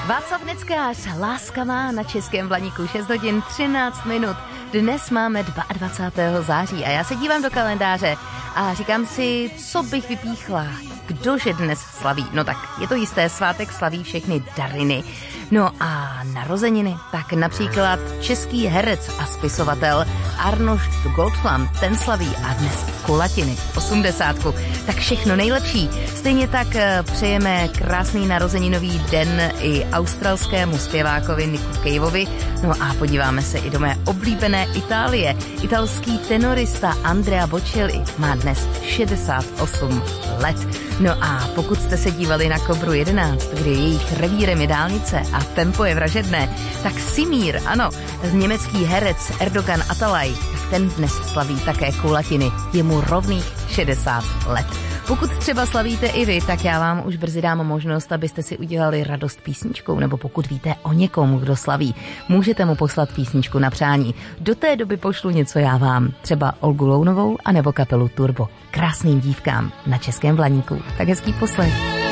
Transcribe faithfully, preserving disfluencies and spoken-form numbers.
Václav Neckář, Láska má na Českém Blaníku, šest hodin třináct minut. Dnes máme dvacátého druhého září a já se dívám do kalendáře a říkám si, co bych vypíchla. Kdože dnes slaví? No tak je to jisté, svátek slaví všechny Dariny. No a narozeniny, tak například český herec a spisovatel Arnošt Goldflam, ten slaví a dnes kulatiny, osmdesátku. Tak všechno nejlepší. Stejně tak přejeme krásný narozeninový den i australskému zpěvákovi Niku Caveovi. No a podíváme se i do mé oblíbené Itálie. Italský tenorista Andrea Bocelli má dnes šedesát osm let. No a pokud jste se dívali na Kobru jedenáct, kde jejich revírem je dálnice a tempo je vražedné, tak Simír, ano, německý herec Erdogan Atalay, tak ten dnes slaví také kulatiny. Je mu rovných šedesát let. Pokud třeba slavíte i vy, tak já vám už brzy dám možnost, abyste si udělali radost písničkou, nebo pokud víte o někom, kdo slaví, můžete mu poslat písničku na přání. Do té doby pošlu něco já vám, třeba Olgu Lounovou anebo kapelu Turbo. Krásným dívkám na Českém Blaníku. Tak hezký poslech.